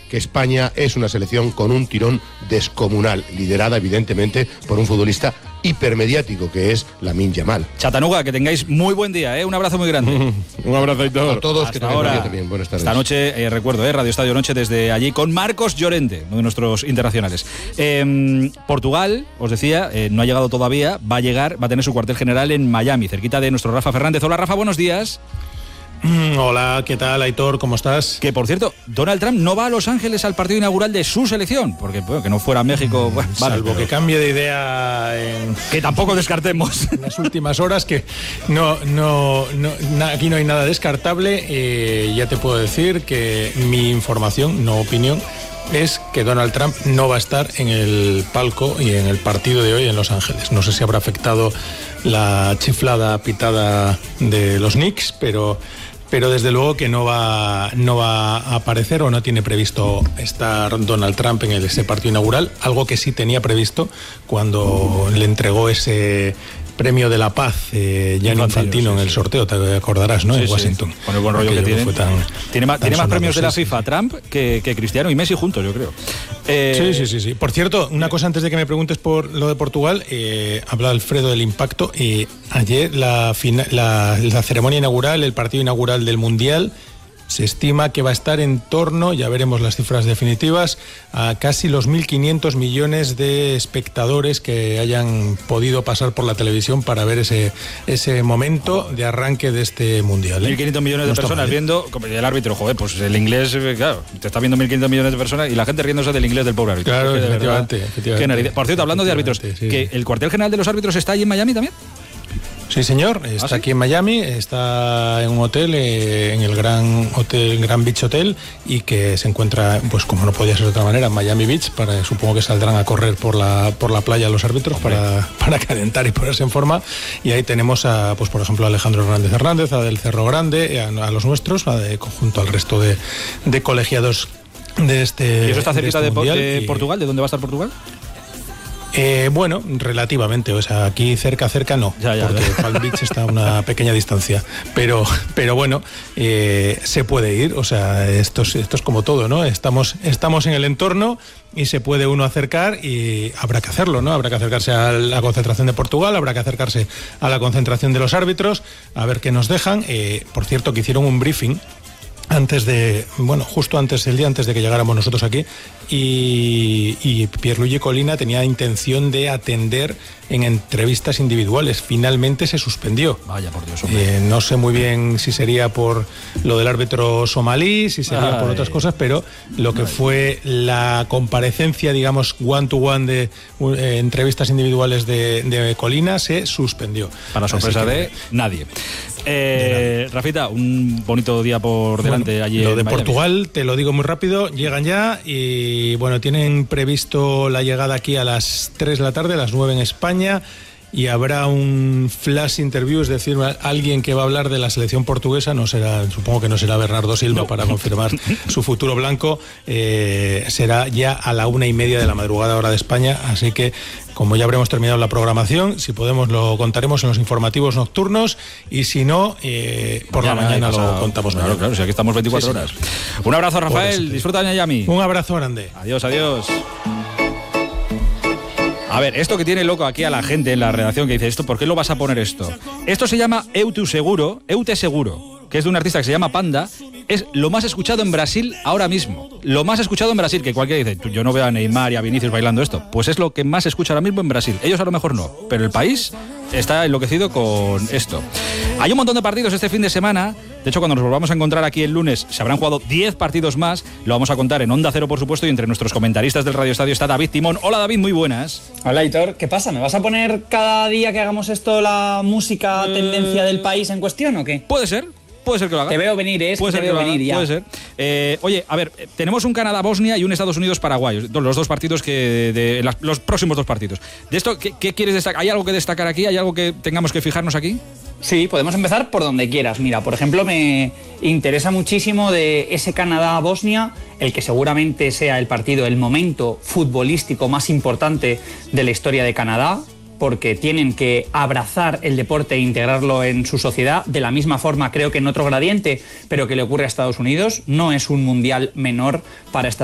que España es una selección con un tirón descomunal, liderada evidentemente por un futbolista hipermediático que es Lamine Yamal. Chatanuga, que tengáis muy buen día, un abrazo muy grande. Un abrazo a todos. A todos. Hasta que tengan ahora. buen día también. Buenas tardes. Esta noche, recuerdo, Radio Estadio Noche desde allí con Marcos Llorente, uno de nuestros internacionales. Portugal, os decía, no ha llegado todavía, va a llegar, va a tener su cuartel general en Miami, cerquita de nuestro Rafa Fernández. Hola Rafa, buenos días. Hola, ¿qué tal, Aitor? ¿Cómo estás? Que, por cierto, Donald Trump no va a Los Ángeles al partido inaugural de su selección, porque bueno, que no fuera a México... Bueno, Salvo que cambie de idea que tampoco descartemos. En las últimas horas, que aquí no hay nada descartable. Ya te puedo decir que mi información, no opinión, es que Donald Trump no va a estar en el palco y en el partido de hoy en Los Ángeles. No sé si habrá afectado la chiflada pitada de los Knicks, pero desde luego que no va a aparecer o no tiene previsto estar Donald Trump en ese partido inaugural, algo que sí tenía previsto cuando le entregó ese premio de la paz Gianni Infantino en el sorteo, te acordarás, ¿no? Sí, en Washington. Con el buen rollo que tiene. Tiene más premios de la sí, FIFA Trump que Cristiano y Messi juntos, yo creo. Sí. Por cierto, una cosa antes de que me preguntes por lo de Portugal, habla Alfredo del impacto. Ayer la ceremonia inaugural, el partido inaugural del Mundial, se estima que va a estar en torno, ya veremos las cifras definitivas, a casi los 1.500 millones de espectadores que hayan podido pasar por la televisión para ver ese momento de arranque de este Mundial. 1.500 millones de personas viendo, como el árbitro, pues el inglés, claro, te está viendo 1.500 millones de personas y la gente riéndose del inglés del pobre árbitro. Claro, efectivamente. Por cierto, hablando de árbitros, sí. que el cuartel general de los árbitros está allí en Miami también. Sí, señor, está aquí en Miami, está en un hotel, en el Gran Beach Hotel, y que se encuentra, pues como no podía ser de otra manera, en Miami Beach. Supongo que saldrán a correr por la playa los árbitros para calentar y ponerse en forma. Y ahí tenemos pues por ejemplo, a Alejandro Hernández, a Del Cerro Grande, a los nuestros, junto al resto de colegiados de este. ¿Y eso está cerquita de Portugal? ¿De dónde va a estar Portugal? Bueno, relativamente, o sea, aquí cerca no, porque Palm Beach está a una pequeña distancia, pero bueno, se puede ir, o sea, esto es como todo, ¿no? Estamos en el entorno y se puede uno acercar y habrá que hacerlo, ¿no? Habrá que acercarse a la concentración de Portugal, habrá que acercarse a la concentración de los árbitros, a ver qué nos dejan. Por cierto, que hicieron un briefing justo el día antes de que llegáramos nosotros aquí, y Pierluigi Collina tenía intención de atender en entrevistas individuales. Finalmente se suspendió. Vaya, por Dios, no sé muy bien si sería por lo del árbitro somalí, si sería por otras cosas, pero lo que fue la comparecencia, digamos, one-to-one de entrevistas individuales de Collina se suspendió. Para sorpresa de nadie. Rafita, un bonito día por delante allí. Lo de Miami. Portugal, te lo digo muy rápido, llegan ya y bueno, tienen previsto la llegada aquí a las 3 de la tarde, a las 9 en España, y habrá un flash interview, es decir, alguien que va a hablar de la selección portuguesa. Supongo que no será Bernardo Silva, para confirmar su futuro blanco. Será ya a la 1:30 de la madrugada, hora de España, así que como ya habremos terminado la programación, si podemos lo contaremos en los informativos nocturnos, y si no, por la mañana lo contamos. Claro, si aquí estamos 24 horas. Un abrazo, Rafael, disfruta de Miami. Un abrazo grande. Adiós. A ver, esto que tiene loco aquí a la gente en la redacción, que dice esto, ¿por qué lo vas a poner esto? Esto se llama Eute Seguro, que es de un artista que se llama Panda. Es lo más escuchado en Brasil ahora mismo. Lo más escuchado en Brasil, que cualquiera dice, yo no veo a Neymar y a Vinicius bailando esto. Pues es lo que más se escucha ahora mismo en Brasil. Ellos a lo mejor no, pero el país está enloquecido con esto. Hay un montón de partidos este fin de semana. De hecho, cuando nos volvamos a encontrar aquí el lunes, se habrán jugado 10 partidos más. Lo vamos a contar en Onda Cero, por supuesto, y entre nuestros comentaristas del Radio Estadio está David Timón. Hola, David, muy buenas. Hola, Aitor. ¿Qué pasa? ¿Me vas a poner cada día que hagamos esto la música tendencia del país en cuestión o qué? Puede ser que lo haga. Te veo venir, ya. Puede ser. Oye, a ver, tenemos un Canadá-Bosnia y un Estados Unidos-Paraguay. Los dos partidos los próximos dos partidos. De esto, ¿qué quieres destacar? ¿Hay algo que destacar aquí? ¿Hay algo que tengamos que fijarnos aquí? Sí, podemos empezar por donde quieras. Mira, por ejemplo, me interesa muchísimo de ese Canadá-Bosnia, el que seguramente sea el momento futbolístico más importante de la historia de Canadá, porque tienen que abrazar el deporte e integrarlo en su sociedad de la misma forma, creo que en otro gradiente, pero que le ocurre a Estados Unidos. No es un mundial menor para Estados Unidos.